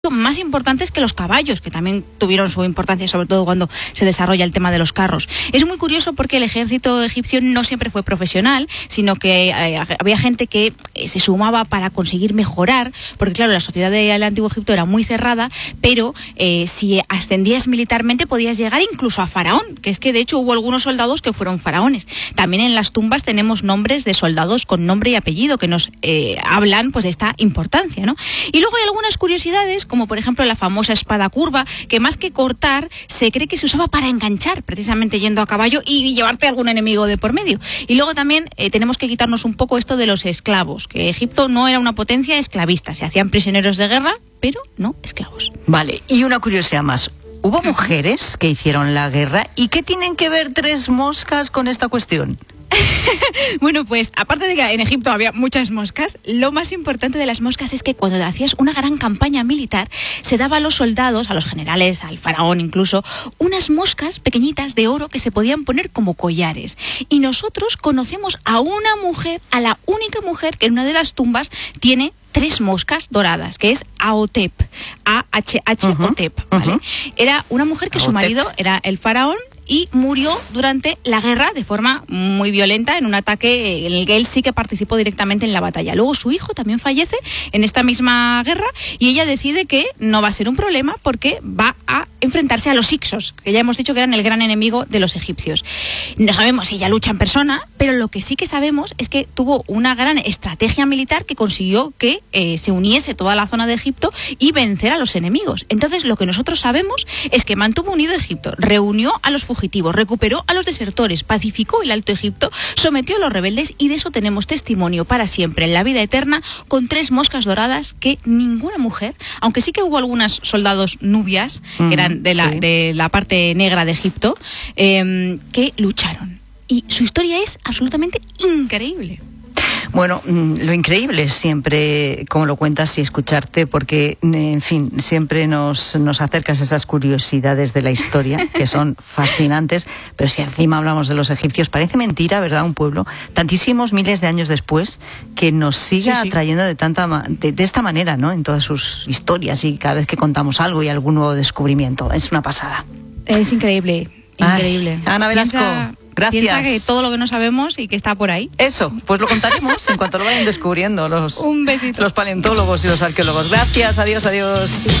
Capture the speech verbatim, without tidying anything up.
más importantes que los caballos, que también tuvieron su importancia, sobre todo cuando se desarrolla el tema de los carros. Es muy curioso porque el ejército egipcio no siempre fue profesional, sino que eh, había gente que eh, se sumaba para conseguir mejorar, porque claro, la sociedad del antiguo Egipto era muy cerrada, pero eh, si ascendías militarmente podías llegar incluso a faraón, que es que de hecho hubo algunos soldados que fueron faraones. También en las tumbas tenemos nombres de soldados con nombre y apellido que nos eh, hablan pues de esta importancia, ¿no? Y luego hay algunas curiosidades, como por ejemplo la famosa espada curva, que más que cortar, se cree que se usaba para enganchar, precisamente yendo a caballo y llevarte a algún enemigo de por medio. Y luego también eh, tenemos que quitarnos un poco esto de los esclavos, que Egipto no era una potencia esclavista, se hacían prisioneros de guerra, pero no esclavos. Vale, y una curiosidad más. ¿Hubo mujeres que hicieron la guerra? ¿Y qué tienen que ver tres moscas con esta cuestión? Bueno, pues aparte de que en Egipto había muchas moscas, lo más importante de las moscas es que cuando hacías una gran campaña militar, se daba a los soldados, a los generales, al faraón incluso, unas moscas pequeñitas de oro que se podían poner como collares. Y nosotros conocemos a una mujer, a la única mujer que en una de las tumbas tiene tres moscas doradas, que es Aotep, A H H Otep, ¿vale? Uh-huh. Era una mujer que Aotep. Su marido era el faraón y murió durante la guerra de forma muy violenta en un ataque en el que él sí que participó directamente en la batalla. Luego su hijo también fallece en esta misma guerra y ella decide que no va a ser un problema porque va a enfrentarse a los Hicsos, que ya hemos dicho que eran el gran enemigo de los egipcios. No sabemos si ella lucha en persona, pero lo que sí que sabemos es que tuvo una gran estrategia militar que consiguió que eh, se uniese toda la zona de Egipto y vencer a los enemigos. Entonces lo que nosotros sabemos es que mantuvo unido Egipto, reunió a los fugitivos, recuperó a los desertores, pacificó el Alto Egipto, sometió a los rebeldes y de eso tenemos testimonio para siempre en la vida eterna con tres moscas doradas que ninguna mujer, aunque sí que hubo algunas soldados nubias mm, que eran de la, sí. de la parte negra de Egipto, eh, que lucharon. Y su historia es absolutamente increíble. Bueno, lo increíble es siempre cómo lo cuentas y escucharte, porque, en fin, siempre nos, nos acercas a esas curiosidades de la historia, que son fascinantes, pero si encima hablamos de los egipcios, parece mentira, ¿verdad? Un pueblo, tantísimos miles de años después, que nos siga sí, sí. atrayendo de, tanta, de, de esta manera, ¿no? En todas sus historias y cada vez que contamos algo y algún nuevo descubrimiento. Es una pasada. Es increíble, increíble. Ay, Ana Velasco. Piensa... Gracias. Piensa que todo lo que no sabemos y que está por ahí. Eso, pues lo contaremos en cuanto lo vayan descubriendo los, Un besito. los paleontólogos y los arqueólogos. Gracias, adiós, adiós.